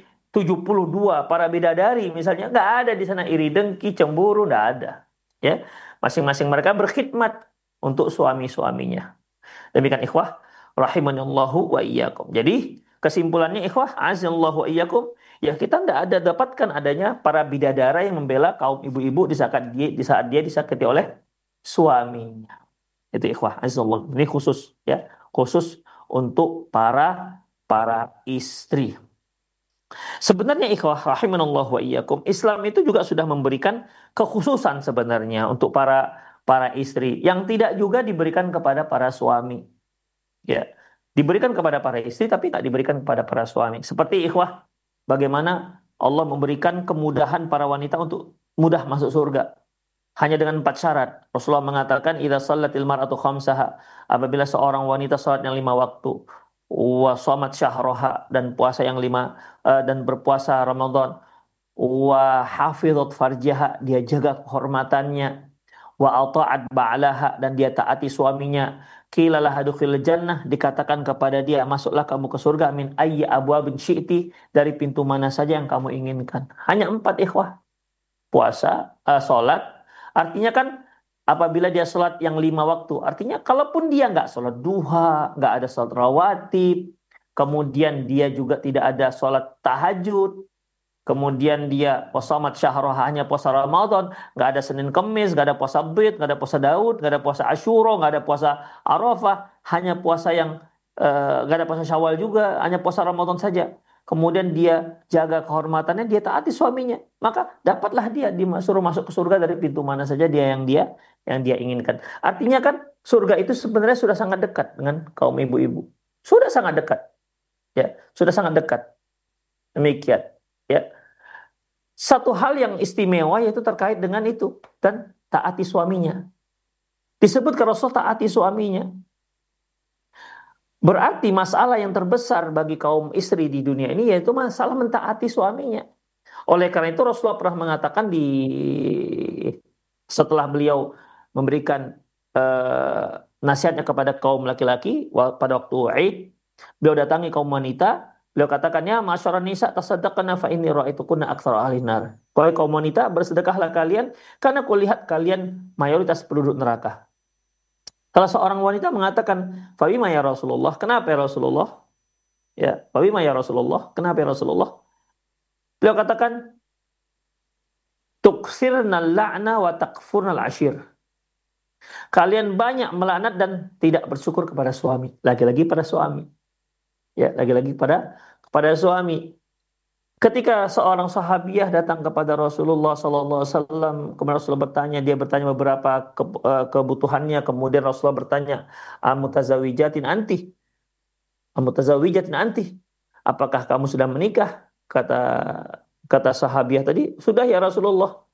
72 para bidadari misalnya, nggak ada di sana iri, dengki, cemburu, nggak ada. Ya, masing-masing mereka berkhidmat untuk suami-suaminya. Demikian ikhwah, rahimanallahu wa iyyakum. Jadi kesimpulannya ikhwah, azallahu wa iyyakum, ya kita nggak ada dapatkan adanya para bidadara yang membela kaum ibu-ibu di saat dia disakiti oleh suaminya. Itu ikhwah, azallahu. Ini khusus, ya, khusus untuk para istri. Sebenarnya ikhwah rahimanallahu wa iyyakum, Islam itu juga sudah memberikan kekhususan sebenarnya untuk para istri yang tidak juga diberikan kepada para suami. Ya, diberikan kepada para istri tapi tidak diberikan kepada para suami. Seperti ikhwah, bagaimana Allah memberikan kemudahan para wanita untuk mudah masuk surga. Hanya dengan 4 syarat. Rasulullah mengatakan idza shallatil mar'atu khamsaha, apabila seorang wanita salatnya 5 waktu, wa shamat syahraha, dan puasa yang 5, dan berpuasa Ramadan, wa hafizat farjaha, dia jaga kehormatannya, wa ata'at ba'laha, dan dia taati suaminya, qila laha dukhil jannah, dikatakan kepada dia masuklah kamu ke surga, min ayyi abwabin syi'ti, dari pintu mana saja yang kamu inginkan. Hanya 4 ikhwah. Puasa, salat, artinya kan apabila dia sholat yang 5 waktu, artinya kalaupun dia nggak sholat duha, nggak ada sholat rawatib, kemudian dia juga tidak ada sholat tahajud, kemudian dia wasamat syahrah, hanya puasa Ramadan, nggak ada Senin Kemis, nggak ada puasa Bid, nggak ada puasa Daud, nggak ada puasa Asyura, nggak ada puasa Arafah, hanya puasa yang nggak ada puasa Syawal juga, hanya puasa Ramadan saja. Kemudian dia jaga kehormatannya, dia taati suaminya, maka dapatlah dia disuruh masuk ke surga dari pintu mana saja yang dia inginkan. Artinya kan surga itu sebenarnya sudah sangat dekat dengan kaum ibu-ibu. Sudah sangat dekat. Ya, sudah sangat dekat. Demikian, ya. Satu hal yang istimewa yaitu terkait dengan itu, dan taati suaminya. Disebutkan Rasul taati suaminya. Berarti masalah yang terbesar bagi kaum istri di dunia ini yaitu masalah mentaati suaminya. Oleh karena itu Rasulullah pernah mengatakan setelah beliau memberikan nasihatnya kepada kaum laki-laki pada waktu Aid, beliau datangi kaum wanita, beliau katakan, ya ma'asyaran nisa tasaddaqna fa inni ra'aitukunna aktsara ahli nar. Wahai kaum wanita, bersedekahlah kalian karena kulihat kalian mayoritas penduduk neraka. Salah seorang wanita mengatakan, "Fabima ya Rasulullah?" Kenapa ya Rasulullah? Ya, "Fabima ya Rasulullah?" Kenapa ya Rasulullah? Beliau katakan, "Tuksirnal la'na wa takfurnal ashir." Kalian banyak melaknat dan tidak bersyukur kepada suami. Lagi-lagi pada suami. Ya, lagi-lagi kepada suami. Ketika seorang sahabiah datang kepada Rasulullah SAW, kemudian Rasulullah dia bertanya beberapa kebutuhannya, kemudian Rasulullah bertanya, "Amutazawijatin anti? Amutazawijatin anti? Apakah kamu sudah menikah?" Kata sahabiah tadi, "Sudah ya Rasulullah."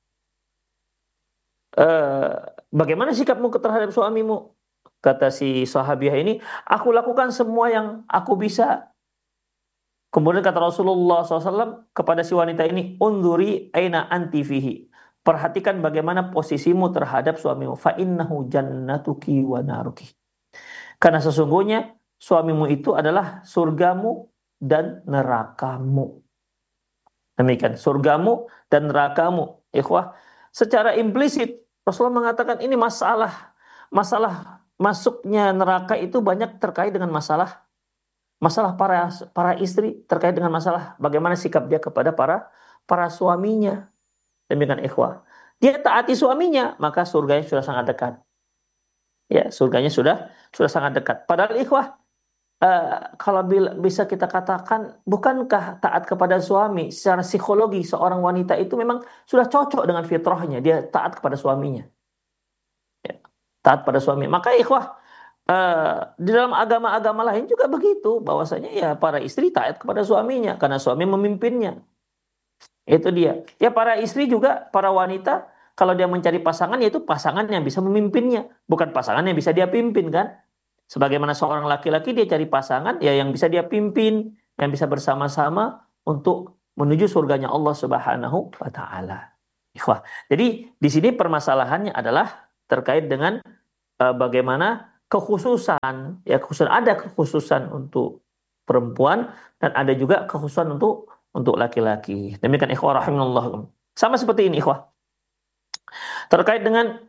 Bagaimana sikapmu terhadap suamimu? Kata si sahabiah ini, "Aku lakukan semua yang aku bisa." Kemudian kata Rasulullah SAW kepada si wanita ini, "Unduri aina anti fihi." Perhatikan bagaimana posisimu terhadap suamimu. Fa innahu jannatuki wa naruki. Karena sesungguhnya suamimu itu adalah surgamu dan nerakamu. Demikian, surgamu dan nerakamu. Ikhwah, secara implisit Rasulullah mengatakan ini masalah masuknya neraka itu banyak terkait dengan masalah para istri, terkait dengan masalah bagaimana sikap dia kepada para suaminya. Demikian ikhwah. Dia taati suaminya, maka surganya sudah sangat dekat. Ya, surganya sudah sangat dekat. Padahal ikhwah, kalau bisa kita katakan, bukankah taat kepada suami secara psikologi seorang wanita itu memang sudah cocok dengan fitrahnya, dia taat kepada suaminya. Ya, taat pada suami. Maka ikhwah, di dalam agama-agama lain juga begitu, bahwasanya ya para istri taat kepada suaminya karena suami memimpinnya. Itu dia. Ya para istri juga, para wanita kalau dia mencari pasangan, yaitu pasangan yang bisa memimpinnya, bukan pasangan yang bisa dia pimpin kan? Sebagaimana seorang laki-laki dia cari pasangan ya yang bisa dia pimpin, yang bisa bersama-sama untuk menuju surganya Allah Subhanahu wa taala. Ikhwah. Jadi di sini permasalahannya adalah terkait dengan bagaimana kekhususan, ya ada kekhususan untuk perempuan dan ada juga kekhususan untuk laki-laki. Demikian ikhwah rahimallahu. Sama seperti ini ikhwah. Terkait dengan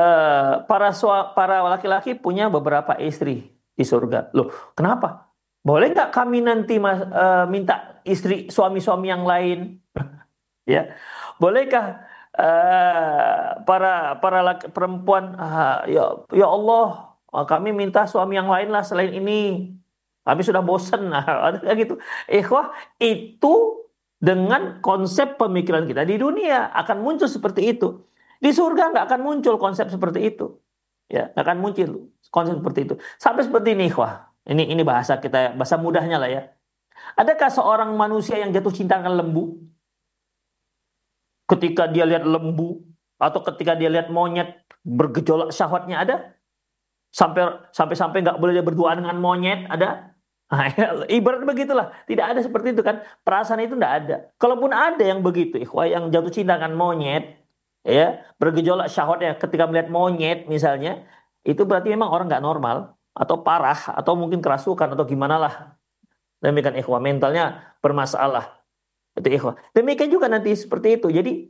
para laki-laki punya beberapa istri di surga. Loh, kenapa? Boleh nggak kami nanti minta istri suami-suami yang lain? Ya, bolehkah para perempuan, ya Allah, kami minta suami yang lain lah selain ini, kami sudah bosan. Ada gitu. Ikhwah, itu dengan konsep pemikiran kita di dunia akan muncul seperti itu. Di surga nggak akan muncul konsep seperti itu. Ya, nggak akan muncul konsep seperti itu. Sampai seperti ini, ikhwah. Ini bahasa kita, bahasa mudahnya lah ya. Adakah seorang manusia yang jatuh cinta dengan lembu? Ketika dia lihat lembu atau ketika dia lihat monyet, bergejolak syahwatnya ada? Sampai nggak boleh dia berduaan dengan monyet ada? Nah, ibarat begitulah. Tidak ada seperti itu kan? Perasaan itu tidak ada. Kalaupun ada yang begitu, ikhwah, yang jatuh cinta dengan monyet, ya, bergejolak syahwatnya ketika melihat monyet misalnya, itu berarti memang orang nggak normal atau parah atau mungkin kerasukan atau gimana lah. Demikian ikhwah, mentalnya bermasalah. Itu ikhwah. Demikian juga nanti seperti itu. Jadi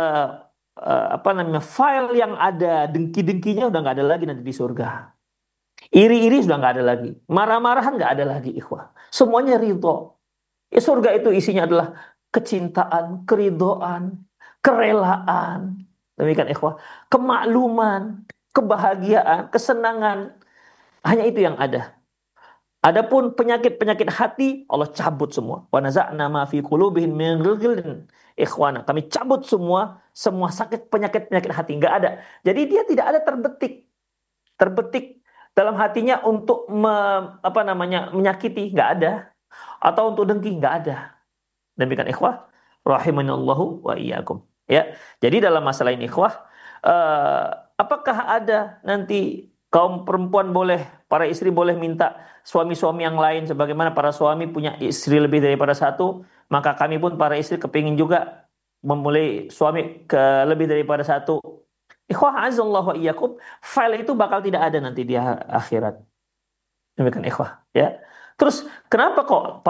file yang ada dengki-dengkinya udah nggak ada lagi nanti di surga. Iri-iri sudah nggak ada lagi. Marah-marahan nggak ada lagi, ikhwah. Semuanya ridho. Surga itu isinya adalah kecintaan, keridhoan, kerelaan. Demikian ikhwah. Kemakluman, kebahagiaan, kesenangan. Hanya itu yang ada. Adapun penyakit-penyakit hati, Allah cabut semua. Wa naza'na ma fi qulubihim min ghillin ikhwana. Kami cabut semua sakit penyakit-penyakit hati, enggak ada. Jadi dia tidak ada terbetik dalam hatinya untuk menyakiti, enggak ada. Atau untuk dengki, enggak ada. Demikian ikhwah rahimanallahu wa iyyakum. Ya. Jadi dalam masalah ini ikhwah, Eh, apakah ada nanti kaum perempuan boleh, para istri boleh minta suami-suami yang lain, sebagaimana para suami punya istri lebih daripada satu, maka kami pun para istri kepingin juga memulai suami ke lebih daripada satu. Ikhwah azallahu wa iyyakum, file itu bakal tidak ada nanti di akhirat. Demikian ikhwah, ya. Terus kenapa kok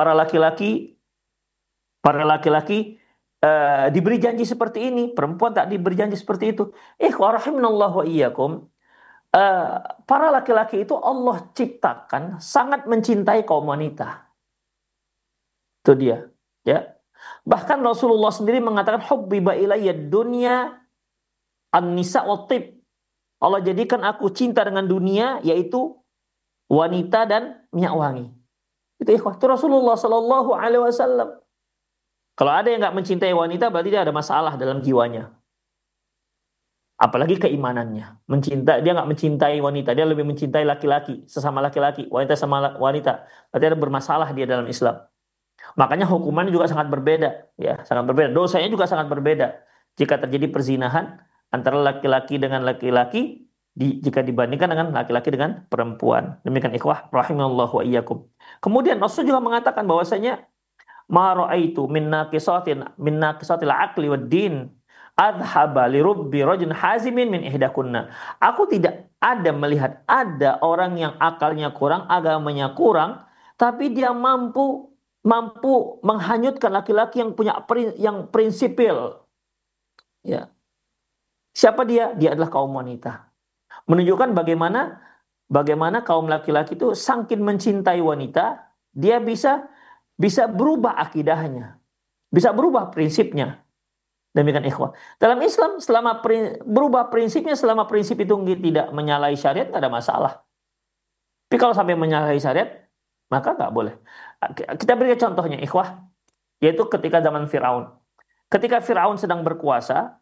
para laki-laki diberi janji seperti ini, perempuan tak diberi janji seperti itu? Ikhwah rahimanallahu wa iyyakum, eh, para laki-laki itu Allah ciptakan sangat mencintai kaum wanita. Itu dia, ya. Bahkan Rasulullah sendiri mengatakan hubbiba ilayya dunya an-nisa wa tib. Allah jadikan aku cinta dengan dunia, yaitu wanita dan minyak wangi. Itu ikhwah, itu Rasulullah Sallallahu Alaihi Wasallam. Kalau ada yang nggak mencintai wanita, berarti dia ada masalah dalam jiwanya. Apalagi keimanannya. Dia nggak mencintai wanita, dia lebih mencintai laki-laki, sesama laki-laki, wanita sama wanita. Berarti ada bermasalah dia dalam Islam. Makanya hukumannya juga sangat berbeda, ya, sangat berbeda. Dosanya juga sangat berbeda jika terjadi perzinahan antara laki-laki dengan laki-laki jika dibandingkan dengan laki-laki dengan perempuan. Demikian ikhwah rahimallahu wa iyyakum. Kemudian Rasul juga mengatakan bahwasanya ma ra'aitu min naqisatil aqli wad din adhaba li rubbi rajulin hazimin min ihdakunna. Aku tidak ada melihat ada orang yang akalnya kurang, agamanya kurang, tapi dia mampu menghanyutkan laki-laki yang punya yang prinsipil. Ya. Siapa dia? Dia adalah kaum wanita. Menunjukkan bagaimana kaum laki-laki itu saking mencintai wanita, dia bisa berubah akidahnya, bisa berubah prinsipnya. Demikian ikhwah. Dalam Islam berubah prinsipnya, selama prinsip itu tidak menyalahi syariat, tidak ada masalah. Tapi kalau sampai menyalahi syariat, maka nggak boleh. Kita beri contohnya ikhwah, yaitu ketika zaman Firaun. Ketika Firaun sedang berkuasa,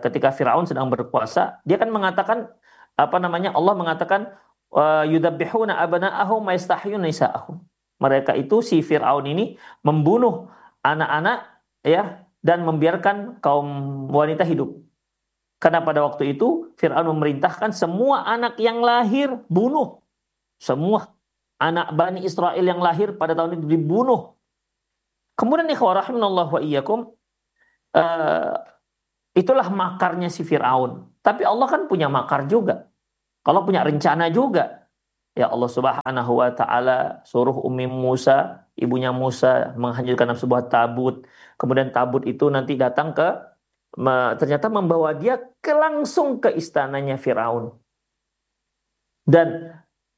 dia kan mengatakan Allah mengatakan yudabbihuna abna'ahum wa yastahyuna nisa'ahum. Mereka itu, si Firaun ini membunuh anak-anak, ya, dan membiarkan kaum wanita hidup. Karena pada waktu itu Firaun memerintahkan semua anak yang lahir bunuh. Semua anak Bani Israel yang lahir pada tahun itu dibunuh. Kemudian ikhwah rahimanallahu wa iyyakum, itulah makarnya si Firaun. Tapi Allah kan punya makar juga. Allah punya rencana juga. Ya, Allah Subhanahu wa taala suruh Ummi Musa, ibunya Musa, menghancurkan sebuah tabut. Kemudian tabut itu nanti datang ternyata membawa dia langsung ke istananya Firaun. Dan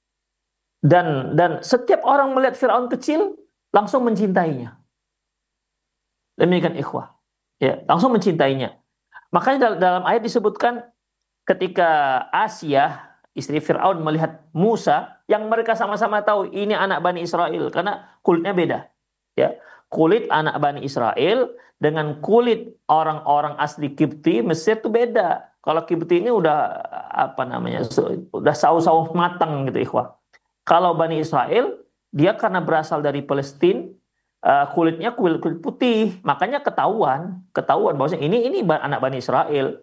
setiap orang melihat Firaun kecil langsung mencintainya. Demikian ikhwah. Ya, langsung mencintainya. Makanya dalam ayat disebutkan ketika Asia, istri Firaun, melihat Musa, yang mereka sama-sama tahu ini anak Bani Israel karena kulitnya beda. Ya, kulit anak Bani Israel dengan kulit orang-orang asli Kipti Mesir itu beda. Kalau Kipti ini udah udah saus-saus matang gitu ikhwah. Kalau Bani Israel, dia karena berasal dari Palestina, kulitnya kulit putih, makanya ketahuan bahwasanya ini anak Bani Israel.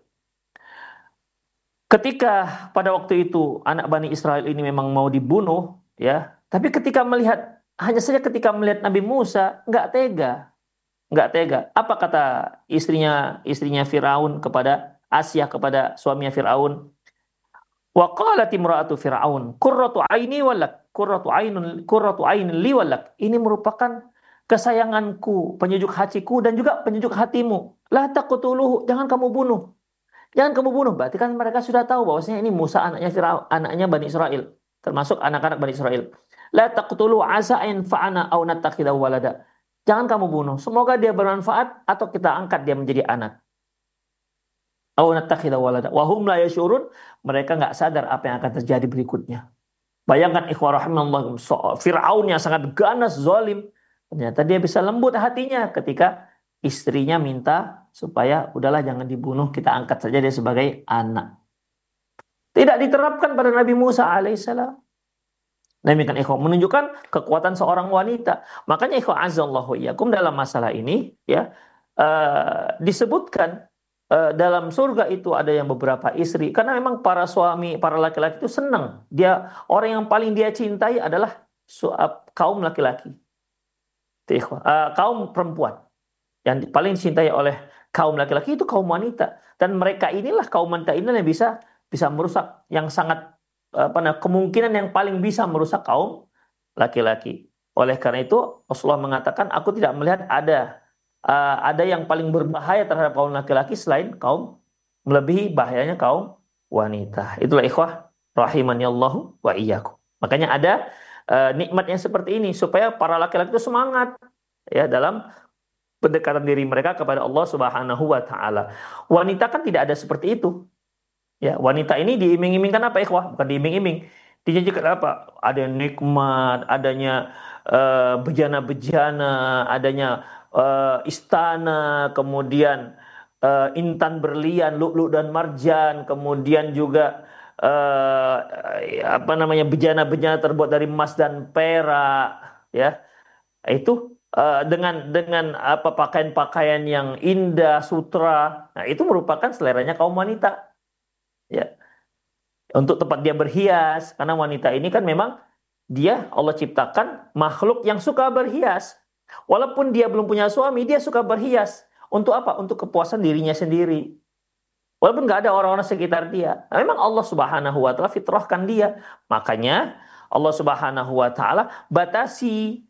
Ketika pada waktu itu anak Bani Israel ini memang mau dibunuh, ya, tapi hanya saja ketika melihat Nabi Musa nggak tega. Apa kata istrinya Firaun kepada Asia, kepada suaminya Firaun? Wa qalat imra'atu Fir'aun qurratu aini walak, qurratu ainin li walak. Ini merupakan kesayanganku, penyejuk hatiku dan juga penyejuk hatimu. La taqtuluhu, jangan kamu bunuh. Berarti kan mereka sudah tahu bahwasanya ini Musa anaknya Fir'aun, anaknya Bani Israel, termasuk anak-anak Bani Israel. La taqtuluhu asa in fa'ana aw natakhidahu walada. Jangan kamu bunuh, semoga dia bermanfaat atau kita angkat dia menjadi anak. Aw natakhidahu walada. Wa hum la yashurun, mereka enggak sadar apa yang akan terjadi berikutnya. Bayangkan ikhwah rahimallahu, Fir'aun yang sangat ganas, zalim, ternyata dia bisa lembut hatinya ketika istrinya minta supaya udahlah jangan dibunuh, kita angkat saja dia sebagai anak. Tidak diterapkan pada Nabi Musa alaihissalam. Demikian ikhwah, menunjukkan kekuatan seorang wanita. Makanya ikhwah azallahu iyyakum, dalam masalah ini ya disebutkan dalam surga itu ada yang beberapa istri, karena memang para suami, para laki-laki itu senang. Orang yang paling dia cintai adalah kaum laki-laki, kaum perempuan. Yang paling dicintai oleh kaum laki-laki itu kaum wanita, dan mereka inilah, kaum wanita inilah yang bisa merusak, yang sangat kemungkinan yang paling bisa merusak kaum laki-laki. Oleh karena itu Rasulullah mengatakan, aku tidak melihat ada yang paling berbahaya terhadap kaum laki-laki selain melebihi bahayanya kaum wanita. Itulah ikhwah rahimani Allahu wa iyyakum. Makanya ada nikmat yang seperti ini supaya para laki-laki itu semangat ya dalam pendekatan diri mereka kepada Allah Subhanahu wa taala. Wanita kan tidak ada seperti itu. Ya, wanita ini diiming-imingkan apa ikhwah? Bukan diiming-iming. Dijanjikan apa? Ada nikmat, adanya bejana-bejana, adanya istana, kemudian intan berlian, lu'lu' dan marjan, kemudian juga bejana-bejana terbuat dari emas dan perak, ya. Itu dengan apa pakaian-pakaian yang indah, sutra. Nah, itu merupakan seleranya kaum wanita. Ya, untuk tempat dia berhias, karena wanita ini kan memang Allah ciptakan makhluk yang suka berhias. Walaupun dia belum punya suami, dia suka berhias. Untuk apa? Untuk kepuasan dirinya sendiri. Walaupun nggak ada orang-orang sekitar dia. Nah, memang Allah Subhanahu wa taala fitrahkan dia. Makanya Allah Subhanahu wa taala batasi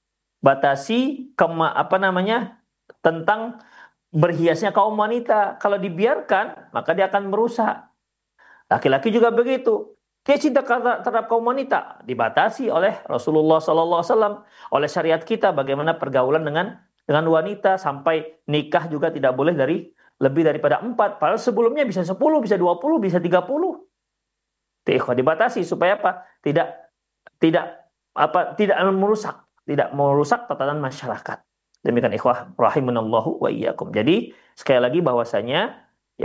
tentang berhiasnya kaum wanita. Kalau dibiarkan, maka dia akan merusak. Laki-laki juga begitu. Dia cinta terhadap kaum wanita dibatasi oleh Rasulullah SAW, oleh syariat kita bagaimana pergaulan dengan wanita, sampai nikah juga tidak boleh lebih daripada 4. Padahal sebelumnya bisa 10, bisa 20, bisa 30. Dibatasi supaya apa? Tidak merusak tatanan masyarakat. Demikian ikhwah rahimanallahu wa iyyakum. Jadi sekali lagi bahwasanya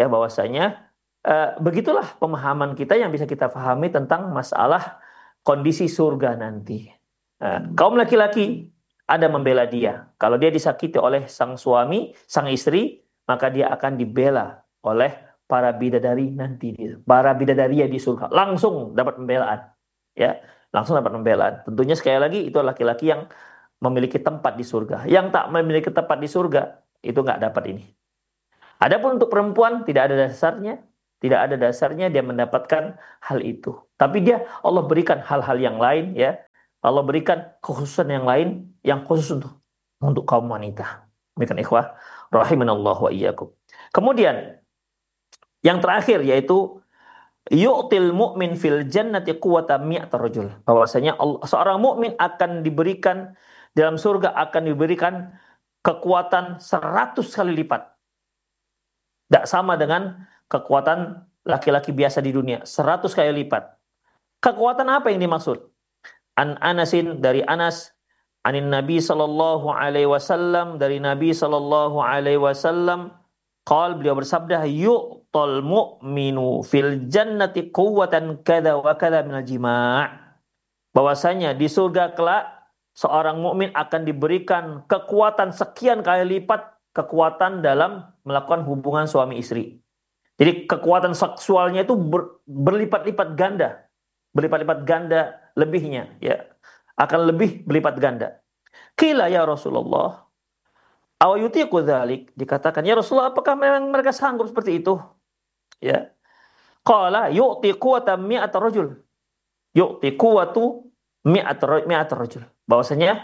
begitulah pemahaman kita yang bisa kita pahami tentang masalah kondisi surga nanti. Kaum laki-laki ada membela dia. Kalau dia disakiti oleh sang suami, sang istri, maka dia akan dibela oleh para bidadari nanti. Para bidadari di surga langsung dapat pembelaan. Ya, langsung dapat pembelaan. Tentunya sekali lagi itu laki-laki yang memiliki tempat di surga. Yang tak memiliki tempat di surga itu nggak dapat ini. Adapun untuk perempuan tidak ada dasarnya dia mendapatkan hal itu. Tapi Allah berikan hal-hal yang lain, ya. Allah berikan kekhususan yang lain yang khusus untuk kaum wanita. Demikian ikhwah rahimanallahu wa iyyakum. Kemudian yang terakhir yaitu yu'til mu'min fil jannati quwwata mi'atar rajul. Bahwasanya seorang mukmin akan diberikan dalam surga kekuatan 100 kali lipat. Tidak sama dengan kekuatan laki-laki biasa di dunia, 100 kali lipat. Kekuatan apa yang dimaksud? An Anasin, dari Anas, anin Nabi sallallahu alaihi wasallam, dari Nabi sallallahu alaihi wasallam, beliau bersabda, yu'tal mu'minu fil jannati quwwatan kadza wa kadza minal jima'. Bahwasanya di surga kelak seorang mukmin akan diberikan kekuatan sekian kali lipat kekuatan dalam melakukan hubungan suami istri. Jadi kekuatan seksualnya itu berlipat-lipat ganda. Berlipat-lipat ganda lebihnya, ya. Akan lebih berlipat ganda. Qila ya Rasulullah, aw yutiqu dzalik, dikatakan ya Rasulullah, apakah memang mereka sanggup seperti itu? Ya. Qala yu'ti quwwatan mi'atar rajul. Yu'ti quwwatu mi'atar rajul. Bahwasanya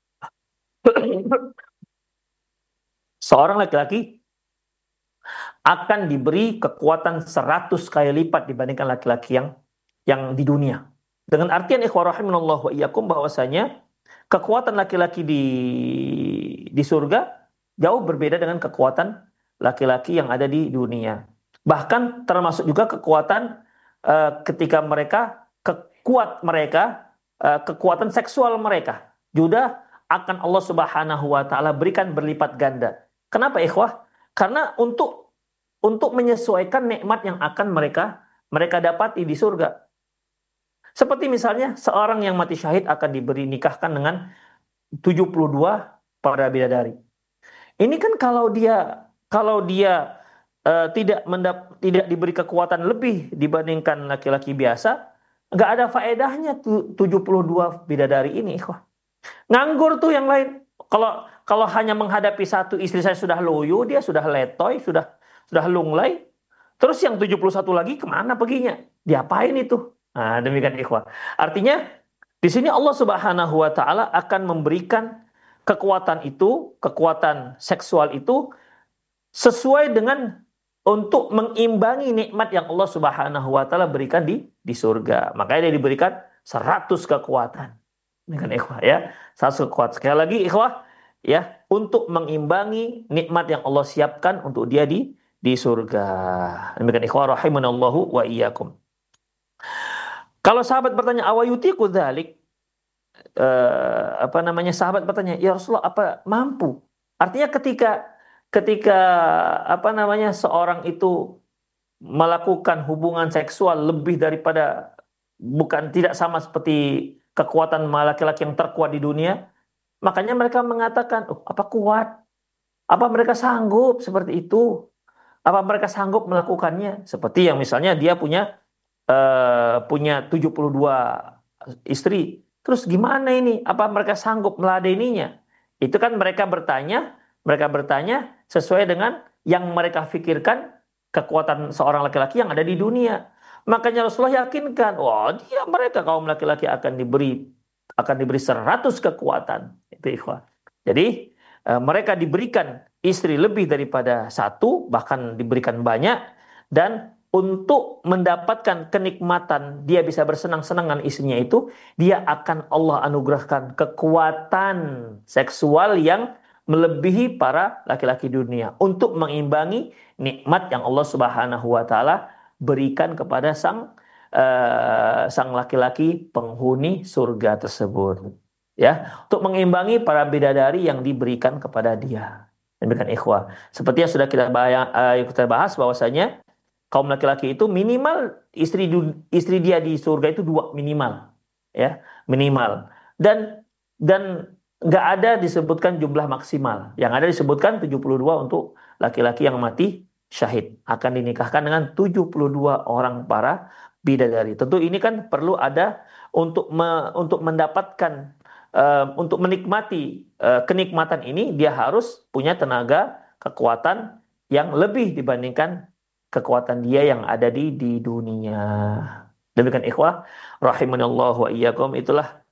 seorang laki-laki akan diberi kekuatan 100 kali lipat dibandingkan laki-laki yang di dunia. Dengan artian ikhwah rahimanallahu wa iyyakum, bahwasanya kekuatan laki-laki di surga jauh berbeda dengan kekuatan laki-laki yang ada di dunia. Bahkan termasuk juga kekuatan ketika kekuatan seksual mereka juga akan Allah Subhanahu wa taala berikan berlipat ganda. Kenapa ikhwah? Karena untuk menyesuaikan nikmat yang akan mereka dapati di surga. Seperti misalnya seorang yang mati syahid akan diberi nikahkan dengan 72 para bidadari. Ini kan kalau dia tidak diberi kekuatan lebih dibandingkan laki-laki biasa, nggak ada faedahnya 72 bidadari ini, ikhwah. Nganggur tuh yang lain. Kalau hanya menghadapi satu istri saya sudah loyo, dia sudah letoy, sudah lunglai. Terus yang 71 lagi kemana perginya? Diapain itu? Nah, demikian ikhwah. Artinya di sini Allah Subhanahu wa taala akan memberikan kekuatan itu, kekuatan seksual itu sesuai dengan untuk mengimbangi nikmat yang Allah Subhanahu wa taala berikan di surga. Makanya dia diberikan 100 kekuatan. Ini kan ikhwah ya. 100 kekuatan. Sekali lagi ikhwah ya, untuk mengimbangi nikmat yang Allah siapkan untuk dia di surga. Demikian ikhwah rahimanallahu wa iyyakum. Kalau sahabat bertanya awayutiku dzalik, sahabat bertanya, ya Rasulullah, apa mampu? Artinya ketika seorang itu melakukan hubungan seksual lebih daripada, bukan tidak sama seperti kekuatan laki-laki yang terkuat di dunia, makanya mereka mengatakan, apa kuat? Apa mereka sanggup seperti itu? Apa mereka sanggup melakukannya? Seperti yang misalnya dia punya 72 istri. Terus gimana ini? Apa mereka sanggup meladeninya? Itu kan mereka bertanya sesuai dengan yang mereka pikirkan kekuatan seorang laki-laki yang ada di dunia. Makanya Rasulullah yakinkan, mereka kaum laki-laki akan diberi 100 kekuatan. Itu ikhwah. Jadi mereka diberikan istri lebih daripada satu, bahkan diberikan banyak, dan untuk mendapatkan kenikmatan dia bisa bersenang-senang dengan istrinya itu, dia akan Allah anugerahkan kekuatan seksual yang melebihi para laki-laki dunia untuk mengimbangi nikmat yang Allah Subhanahu wa taala berikan kepada sang laki-laki penghuni surga tersebut. Ya, untuk mengimbangi para bidadari yang diberikan kepada dia. Demikian ikhwah. Seperti yang sudah kita bahas bahwasanya kaum laki-laki itu minimal istri dia di surga itu 2 minimal, ya, minimal. Dan nggak ada disebutkan jumlah maksimal. Yang ada disebutkan 72 untuk laki-laki yang mati syahid akan dinikahkan dengan 72 orang para bidadari. Tentu ini kan perlu ada untuk mendapatkan untuk menikmati kenikmatan ini, dia harus punya tenaga kekuatan yang lebih dibandingkan kekuatan dia yang ada di dunia. Demikian ikhwah rahimanallahu wa iyyakum, itulah